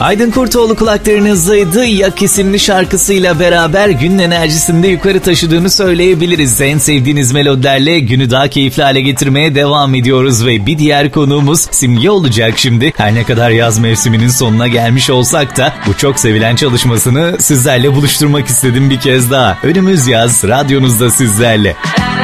Aydın Kurtoğlu kulaklarınızdaydı. Yak isimli şarkısıyla beraber günün enerjisini de yukarı taşıdığını söyleyebiliriz. En sevdiğiniz melodilerle günü daha keyifli hale getirmeye devam ediyoruz ve bir diğer konuğumuz Simge olacak şimdi. Her ne kadar yaz mevsiminin sonuna gelmiş olsak da bu çok sevilen çalışmasını sizlerle buluşturmak istedim bir kez daha. Önümüz yaz, radyonuzda sizlerle.